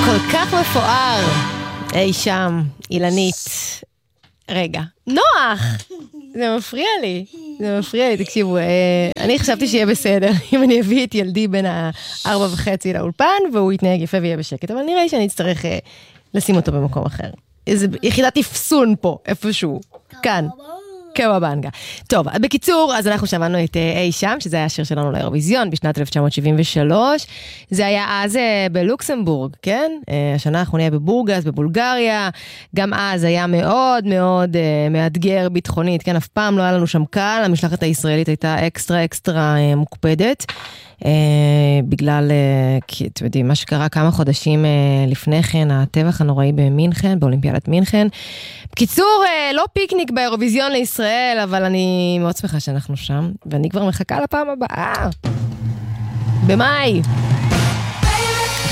כל כך מפואר. אי שם, אילנית. רגע, נוח! זה מפריע לי, תקשיבו, אני חשבתי שיהיה בסדר, אם אני אביא את ילדי בין 4:30 לאולפן, והוא יתנהג יפה ויהיה בשקט, אבל נראה שאני אצטרך לשים אותו במקום אחר. איזה יחידת תפסון פה, איפשהו, כאן. קוואבנגה. טוב, בקיצור, אז אנחנו שמענו את אי שם, שזה היה השיר שלנו לאירוויזיון בשנת 1973. זה היה אז בלוקסמבורג, כן? השנה האחרונה היה בבורגס, בבולגריה. גם אז היה מאוד מאוד מאתגר ביטחונית, כן? אף פעם לא היה לנו שם קל. המשלחת הישראלית הייתה אקסטרה מוקפדת. בגלל, כי אתם יודעים, מה שקרה כמה חודשים לפני כן, הטבח הנוראי במינכן, באולימפיאדת מינכן. בקיצור, לא פיקניק באירוויזיון לישראל, אבל אני מאוד שמחה שאנחנו שם, ואני כבר מחכה לפעם הבאה. במאי.